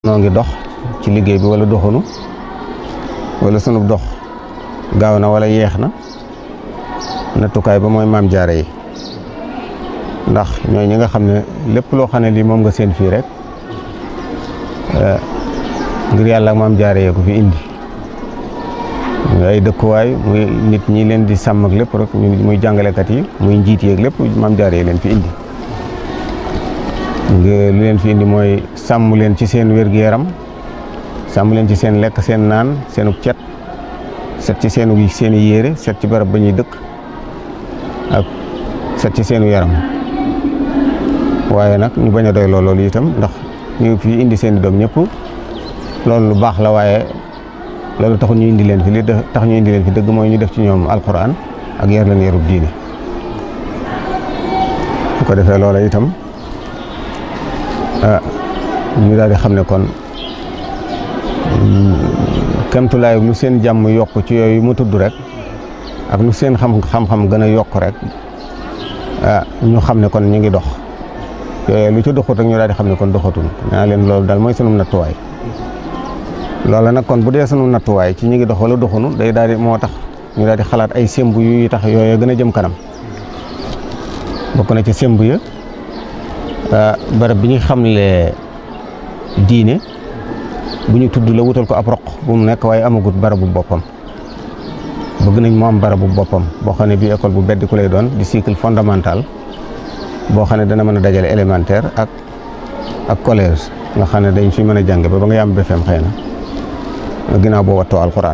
noo ngi dox ci liggéey bi wala doxunu wala sunu dox gaaw na wala yeex na nattukaay ba mooy maam jaara yi ndax ñooy ñi nga xam ne lépp loo xam ne lii moom nga seen fii rek ngir yàlla ak maam jaara yee ko fi indi muy ay dëkkuwaay muy nit ñi leen di sàmm ak lépp rek muy jàngalekat yi muy njiit yeeg lépp maam jaara yi leen fi indi lu leen fi indi mooy sàmm leen ci seen wér-gu-yaram sàmm leen ci seen lekk seen naan seenu cet set ci seeni yére set ci barab ba ñuy dëkk ak set ci seenu yaram waaye nag ñu bañ a doy loolu itam ndax ñu fi indi seen i doom ñëpp loolu lu baax la waaye loolu taxul ñu indi leen fi li tax ñu indi leen fi dëgg mooy ñu def ci ñoom alquran ak yar leen yarub diine bu ko defee loola itam ñu daal di xam ne kon kemtulaay lu seen jàmm yokk ci yooyu mu tudd rek ak lu seen xam-xam gën a yokk rek ñu xam ne kon ñu ngi dox yooyu lu ci doxut rek ñu daal di xam ne kon doxatul naa leen loolu daal mooy sunu nattuwaay loola nag kon bu dee sunu nattuwaay ci ñu ngi dox wala doxunu day daal di moo tax ñu daal di xalaat ay semb yu tax yooyu gën a jëm kanam bokk na ci semb ya barab bi ñu xamle diine bu ñu tudd la wutal ko ab roq bu mu nekk waaye amagut barabu boppam bëgg nañ mu am barabu boppam boo xam ne bii école bu beddi ku lay doon di cycle fondamental boo xam ne dana mën a dajale élémentaire ak collège nga xam ne dañ fi mën a jàng ba nga yam BFEM xëy na ginnaaw boo wattoo alxuraan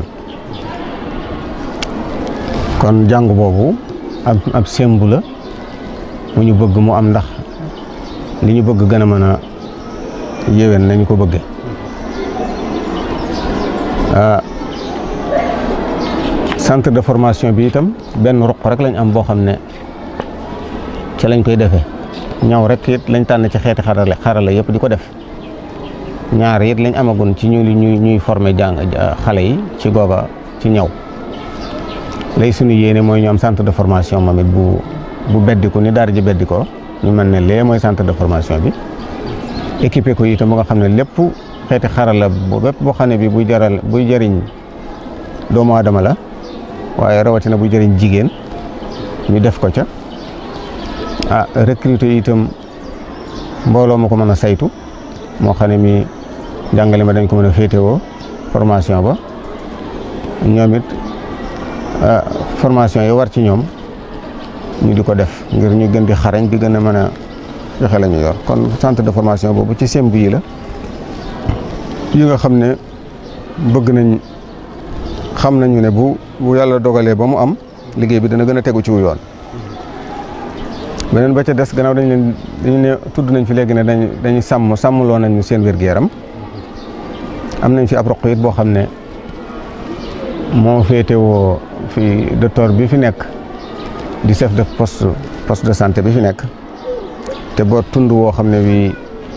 kon jàng boobu ab sembu la mu ñu bëgg mu am ndax li ñu bëgg gën a mën a yéwén nañu ko bëgge centre de formation bi itam benn ruq rek lañ am boo xam ne ci lañ koy defee ñaw rek it lañ tànn ci xeeti xarala yëpp di ko def ñaar it lañ amagun ci ñuy former xale yi ci googa ci ñaw lay suñu yéene mooy ñu am centre de formation moom it bu beddiku ni daara ji beddikoo ñu mën ne lee mooy centre de formation bi équipé ko itam ba nga xam ne lépp xeeti xarala bépp boo xam ne bi buy jëriñ doomu aadama la waaye rawatina buy jëriñ jigéen ñu def ko ca recruter itam mbooloo ma ko mën a saytu moo xam ne mi jàngale ma dañ ko mën a féetewoo formation ba ñoom it formation yi war ci ñoom ñu di ko def ngir ñu gën di xarañ di gën a mën a joxe la ñu yor kon centre de formation boobu ci semb yi la yi nga xam ne bëgg nañ xam nañu ne bu yàlla dogalee ba mu am liggéey bi dana gën a tegu ci wu yoon beneen ba ca des gannaaw dañu ne tudd nañ fi léegi ne dañuy sàmmloo nañu seen wér-gu-yaram am nañ fi ab roq it boo xam ne moo féetewoo fi docteur bi fi nekk di chef de poste de santé bi fi nekk te boo tund woo xam ne wi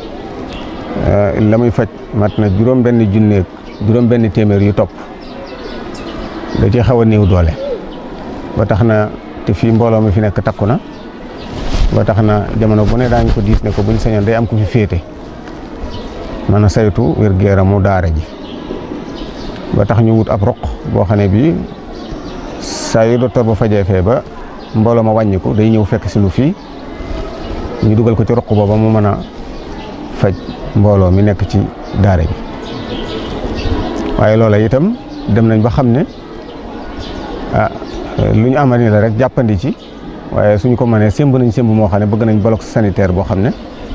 la muy faj mat na juróom-benn téeméer yu topp da ci xaw a néew doole ba tax na te fii mbooloo mi fi nekk takku na ba tax na jamono bu ne daañu ko diis ne ko buñ sañoon day am ku fi féete mën a saytu wér-gu-yaramu daara ji ba tax ñu wut ab roq boo xam ne bii saa yu docteur ba fajee fee ba mbooloo ma wàññiku day ñëw fekk si nu fii ñu dugal ko ci roq booba mu mën a faj mbooloo mi nekk ci daara bi waaye loola itam dem nañ ba xam ne lu ñu amal ni la rek jàppandi ci waaye suñ ko mënee sémb nañ sémb moo xam ne bëgg nañ bloc sanitaire boo xam ne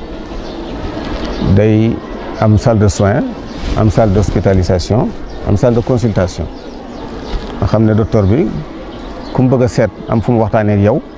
day am salle de soins am salle d'hospitalisation am salle de consultation nga xam ne docteur bi ku mu bëgg a seet am fu mu waxtaanee ak yow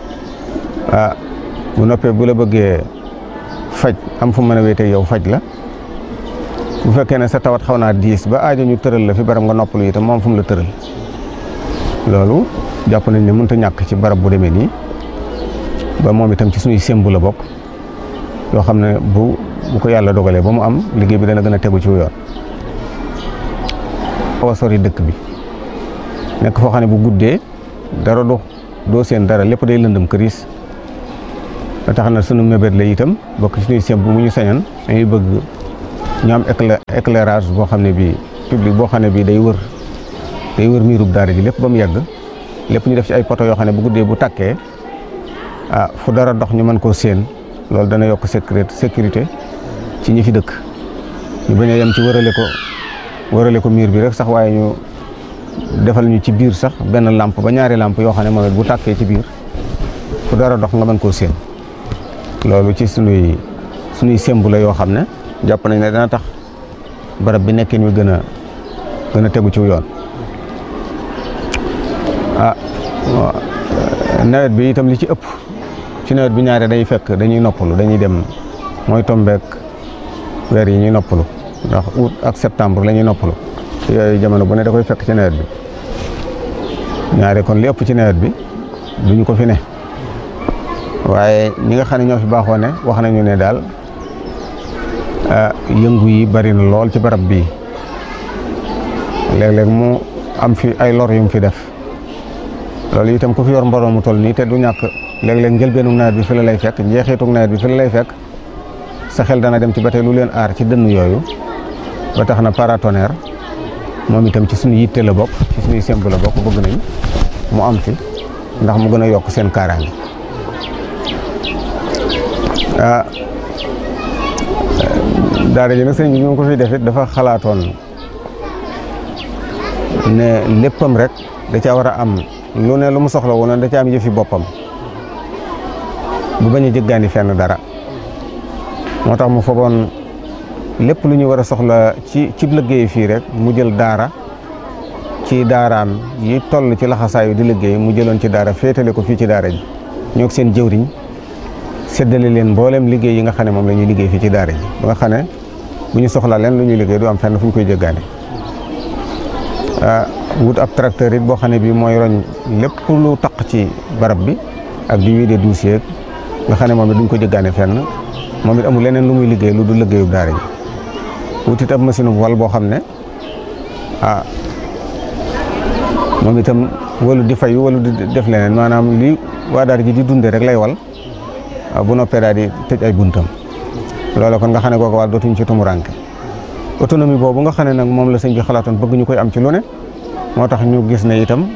bu noppee bu la bëggee faj am fu mu mën a wéetee yow faj la bu fekkee ne sa tawat xaw naa diis ba aajo ñu tëral la fi barab nga noppalu itam moom fu mu la tëral loolu jàpp nañ ne mënut a ñàkk ci barab bu demee nii ba moom itam ci suñuy sémbu la bokk yoo xam ne bu ko yàlla dogalee ba mu am liggéey bi dana gën a tegu ci yoon. xaw a sori dëkk bi nekk foo xam ne bu guddee dara doo seen dara lépp day lëndëm këriis ba tax na sunu mébét la itam bokk ci suñuy sémbu mu ñu sañan dañuy bëgg ñu am éclairage boo xam ne bii public boo xam ne bii day wër miirub daara ji lépp ba mu yegg lépp ñu def ci ay poto yoo xam ne bu guddee bu takkee fu dara dox ñu mën koo séen loolu dana yokk sécurité ci ñi fi dëkk ñu bañ a yem ci wërale ko miir bi rek sax waaye ñu defal ñu ci biir sax benn lampe ba ñaari lampe yoo xam ne moom it bu tàkkee ci biir fu dara dox nga mën koo séen loolu ci sunuy sembu la yoo xam ne jàpp nañ ne dana tax barab bi nekkin wi gën a tegu ci yoon. Nawet bi itam li ci ëpp ci nawet bi ñaare day fekk dañuy noppalu dañuy dem mooy tombeek weer yi ñuy noppalu ndax août ak septembre la ñuy noppalu yooyu jamono bu ne da koy fekk ci nawet bi ñaare kon li ëpp ci nawet bi duñu ko fi ne waaye ñi nga xam ne ñoo fi baaxoo ne wax nañu ne daal yëngu yi bari na lool ci barab bii léeg-léeg mu am fi ay lor yu mu fi def loolu itam ku fi yor mbooloo mu toll nii te du ñàkk léeg-léeg njëlbeenu nawet bi fi la lay fekk njeexitu nawet bi fi la lay fekk sa xel dana dem ci ba tey lu leen aar ci dënn yooyu ba tax na paratonnerre moom itam ci suñu yitte la bokk ci suñuy semb la bokk bëgg nañ mu am fi ndax mu gën a yokk seen kaaraange. Daara ji nag sëñ bi ñu ko fi def it dafa xalaatoon ne léppam rek da caa war a am lu ne lu mu soxla woon da caa am yëfi boppam bu bañ a jëggaani fenn dara moo tax mu fogoon lépp lu ñu war a soxla ci liggéey fii rek mu jël daara ci daaraam yi toll ci laxasaayu di liggéey mu jëloon ci daara féetale ko fii ci daara ji ñoo seen jëwriñ séddale leen mboolem liggéey yi nga xam ne moom la ñuy liggéey fii ci daara ji ba nga xam ne bu ñu soxla leen lu ñuy liggéey du am fenn fu ñu koy jëggaane wut ab tracteur it boo xam ne bii mooy roñ lépp lu taq ci barab bi ak di wiide dossier nga xam ne moom it duñ ko jëggaane fenn moom it amul leneen lu muy liggéey lu du liggéeyub daara ji wut it ab machine bu wal boo xam ne moom itam walu di fayu walu di def leneen maanaam li waa daara ji di dunde rek lay wal bu noppee daal di tëj ay buntam loolu kon nga xam ne kooku wàll dootuñ ci tumuranke autonomie boobu nga xam ne nag moom la sëñ bi xalaatoon bëgg ñu koy am ci lu ne moo tax ñu gis ne itam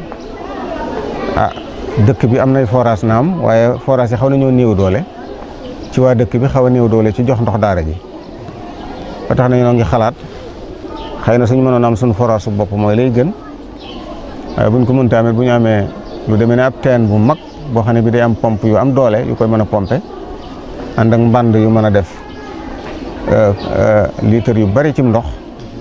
dëkk bi am nay forage naam waaye forage yi xaw nañoo néew doole ci waa dëkk bi xaw a néew doole ci jox ndox daara ji ba tax na ñoo ngi xalaat xëy na suñu mënoon am suñu forage su bopp mooy lay gën waaye buñ ko mënta amee bu ñu amee lu demee ne ab teen bu mag boo xam ne bi day am pompe yu am doole yu koy mën a pompe ànd ak mbànd yu mën a def litre yu bari ci ndox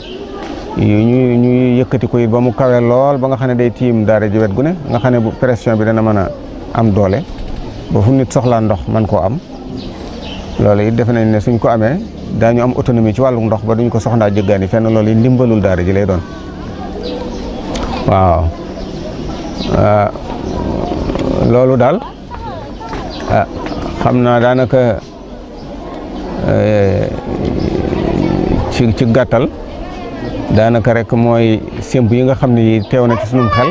ñuy yëkkati ko it ba mu kawe lool ba nga xam ne day tiim daara ji wet gu ne nga xam ne bu pression bi dana mën a am doole ba fu nit soxlaa ndox man koo am loolu it defe nañ ne suñ ko amee daañu am autonomie ci wàllu ndox ba duñ ko soxlaa jëggaani fenn loolu it ndimbalul daara ji lay doon waaw loolu daal xam naa daanaka ci gàttal daanaka rek mooy sémb yi nga xam ne teew na ci sunum xel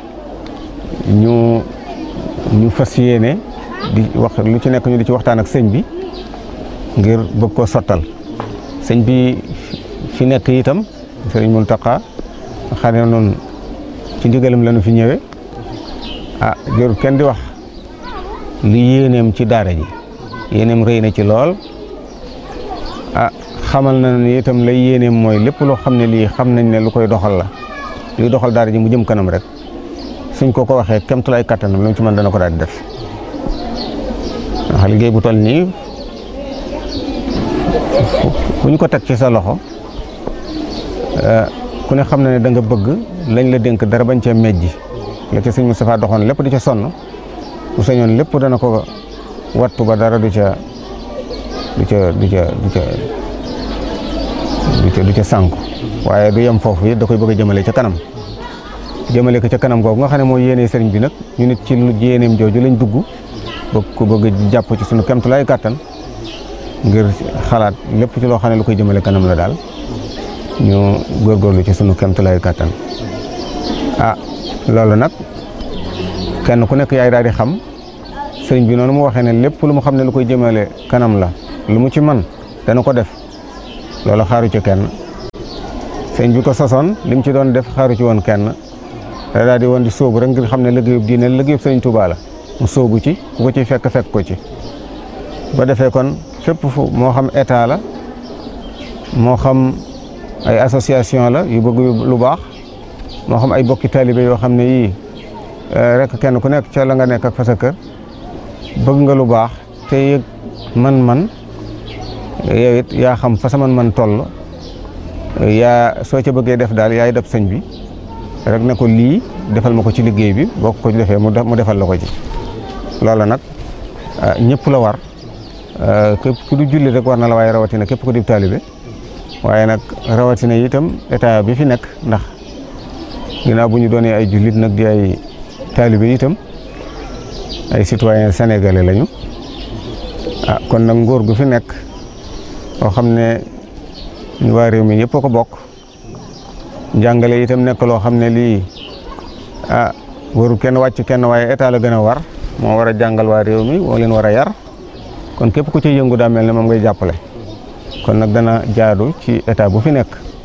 ñu fas yéene di wax lu ci nekk ñu di ci waxtaan ak sëñ bi ngir bëgg koo sottal sëñ bi fi nekk itam sëriñ Muntaxa xam ne noonu ci ndigalam la ñu fi ñëwee jërul kenn di wax li yéeneem ci daara ji yéeneem rëy na ci lool xamal na ni itam lay yéeneem mooy lépp loo xam ne lii xam nañ ne lu koy doxal la luy doxal daara ji mu jëm kanam rek suñ ko waxee kemtulaay kattanam lu mu ci mën dana ko daal di def ndax liggéey bu toll nii ku ñu ko teg ci sa loxo ku ne xam na ne da nga bëgg lañ la dénk dara bañ cee mejji la ca sëñ Moustapha doxoon lépp di ca sonn bu sañoon lépp dana ko wattu ba dara du ca sànku waaye du yem foofu it da koy bëgg a jëmale ca kanam jëmale ko ca kanam googu nga xam ne mooy yéene sëriñ bi nag ñu nit ci lu yéeneem jooju lañ dugg bëgg jàpp ci sunu kemtulaay kàttan ngir xalaat lépp ci loo xam ne lu koy jëmale kanam la daal ñu góorgóorlu ci sunu kemtulaay kàttan loolu nag kenn ku nekk yaay daal di xam sëriñ bi noonu mu waxee ne lépp lu mu xam ne lu koy jëmale kanam la lu mu ci man dana ko def loolu xaaru ci kenn sëñ bi ko sosoon lim ci doon def xaaru ci woon kenn da daal di woon di sóobu rek ngir xam ne liggéeyub diine liggéeyub sëñ Tuubaa la mu sóobu ci ku ko ci fekk ko ci ba defee kon fépp fu moo xam état la moo xam ay association la yu bëgg lu baax moo xam ay bokki taalibe yoo xam ne yii rek kenn ku nekk ca la nga nekk ak fa sa kër bëgg nga lu baax te yëg man-man yow it yaa xam fa sa man-man toll yaa soo ca bëggee def daal yaay def sëñ bi rek ne ko lii defal ma ko ci liggéey bi boo ko defee mu defal la ko ci loola nag ñëpp la war képp ku du julli rek war na la waaye rawatina képp ku di taalibe waaye nag rawatina itam état bi fi nekk ndax ginnaaw bu ñu doonee ay jullit nag di ay taalibe itam ay citoyen sénégalais lañu kon nag nguur gu fi nekk boo xam ne ñu waa réew mi yëpp a ko bokk njàngale itam nekk loo xam ne lii warul kenn wàcc kenn waaye état la gën a war moo war a jàngal waa réew mi moo leen war a yar kon képp ku ci yëngu daa mel ne moom ngay jàppale kon nag dana jaadu ci état bu fi nekk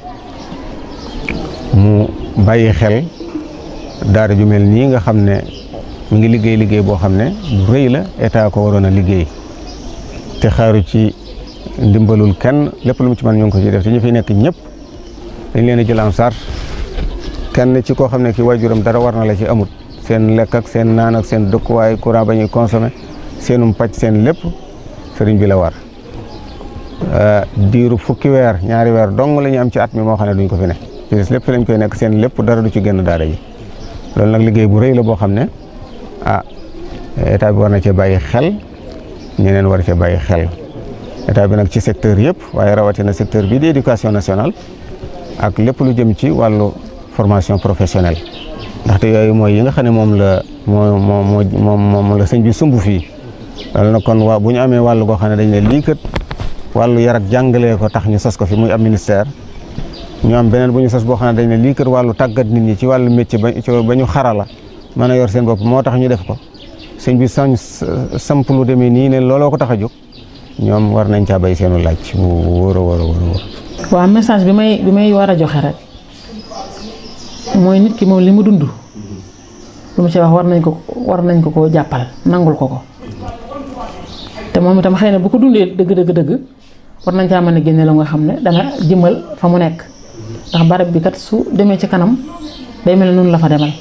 mu bàyyi xel daara ju mel nii nga xam ne mu ngi liggéey boo xam ne bu rëy la état ko waroon a liggéey te xaaru ci ndimbalul kenn lépp lu mu ci mën ñu ngi ko ci def te ñu fi nekk ñëpp dañ leen a jël en charge kenn ci koo xam ne ki waajuram dara war na la ci amut seen lekk ak seen naan ak seen dëkkuwaay courant ba ñuy consommé seenum pàcc seen lépp sëriñ bi la war diiru fukki weer ñaari weer dong la ñu am ci at mi moo xam ne duñ ko fi ne ci lépp fi lañ koy nekk seen lépp dara du ci génn daara ji loolu nag liggéey bu rëy la boo xam ne état bi war na cee bàyyi xel ñeneen war cee bàyyi xel état bi nag ci secteur yëpp waaye rawatina secteur bii di éducation nationale ak lépp lu jëm ci wàllu formation professionnelle ndaxte yooyu mooy yi nga xam ne moom la sëñ bi sumb fii loolu nag kon bu ñu amee wàllu goo xam ne dañ ne lii kat wàllu yar ak jàngalee ko tax ñu sos ko fi muy am ministère ñu am beneen bu ñu sos boo xam ne dañ ne lii kat wàllu tàggat nit ñi ci wàllu métier ba ñu xarala mën a yor seen bopp moo tax ñu def ko sëñ bi samp lu demee nii ne looloo ko tax a jóg ñoom war nañ caa bay seenu laaj bu wóor a wóor a wóor. waaw message bi may war a joxe rek mooy nit ki moom li mu dund lu mu ci wax war nañ ko koo jàppal nangul ko te moom itam xëy na bu ko dundee dëgg war nañ caa mën a génne la nga xam ne dana jëmal fa mu nekk ndax barab bi kat su demee ci kanam day mel ne noonu la fa demal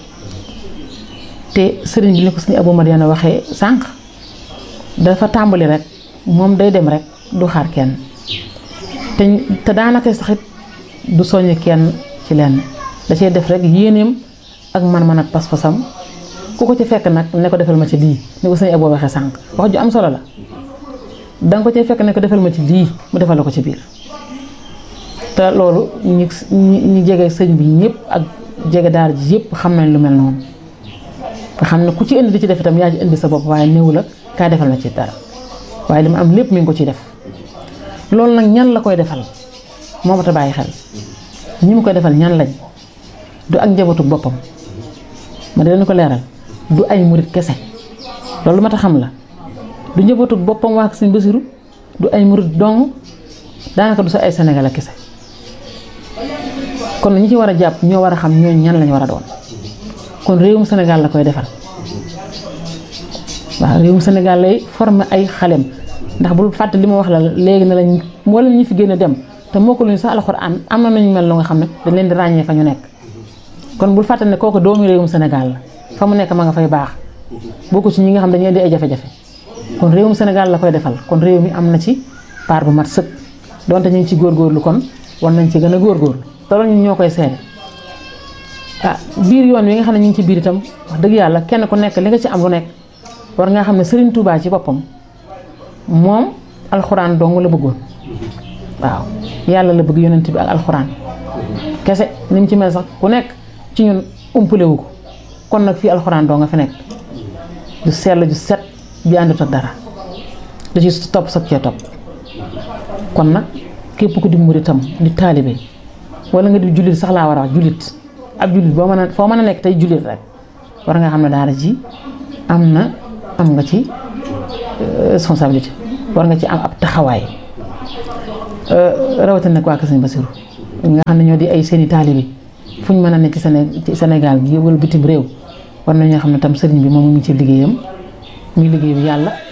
te sëriñ bi ni ko sëriñ Abou Madiana waxee sànq dafa tàmbali rek moom day dem rek du xaar kenn te daanaka saxit du soññ kenn ci lenn da cee def rek yéeneem ak man-man ak pas-pasam ku ko ci fekk nag ne ko defal ma ci lii ni ko sëriñ Abou waxee sànq wax ju am solo la danga ko cee fekk ne ko defal ma ci lii mu defal la ko ci biir te loolu ñi jege sëñ bi ñëpp ak jege daara ji yëpp xam nañ lu mel noonu nga xam ne ku ci indi di ci def itam yaa ci indi sa bopp waaye néew la kaa defal na ci dara waaye li ma am lépp mi ngi ko ciy def loolu nag ñan la koy defal moo mat a bàyyi xel ñi mu koy defal ñan lañ du ak njabootu boppam ma dinañ ko leeral du ay murit kese loolu mat a xam la du njabootu boppam waa Sëñ Basiru du ay murit dong daanaka du sa ay Sénégal kese kon ñi ci war a jàpp ñoo war a xam ñooñu ñan lañ war a doon kon réewum Sénégal la koy defal waaw réewum Sénégal lay former ay xalem ndax bul fàtte li ma wax la léegi ne lañ moo leen ñu fi génn dem te moo ko luñu sax alxuraan am na nañu mel lu nga xam ne dañ leen di ràññee fa ñu nekk kon bul fàtte ne kooku doomu réewum Sénégal la fa mu nekk ma nga fay baax bokku ci ñi nga xam dañuy di ay jafe-jafe kon réewum Sénégal la koy defal kon réew mi am na ci part bu mat sëkk donte ñu ngi ci góorgóorlu kon war nañ ci gën a góorgóorlu te loolu ñun ñoo koy seede biir yoon wi nga xam ne ñu ngi ci biir itam wax dëgg yàlla kenn ku nekk li nga ci am lu nekk war nga xam ne Serigne Touba ci boppam moom alxuraan dong la bëggoon waaw yàlla la bëgg yonent bi ak alxuraan kese ni mu ci mel sax ku nekk ci ñun umpale wu ko kon nag fii alxuraan dong nga fi nekk du sell ju set ju àndut ak dara da ci topp soog cee topp kon nag képp ku di muritam di taalibe wala nga di jullit sax laa war a wax jullit ab jullit foo mën a nekk tey jullit rek war nga xam ne daara ji am nga ci responsabilité war nga ci am ab taxawaay rawatina nag waa Kër Sëñ Basiru nga xam ne ñoo di ay seeni taalibe fu ñu mën a ne ci Sénégal gi wala bitim réew war nañoo xam ne tam sëriñ bi moom mu ngi ci liggéeyam muy liggéey bi yàlla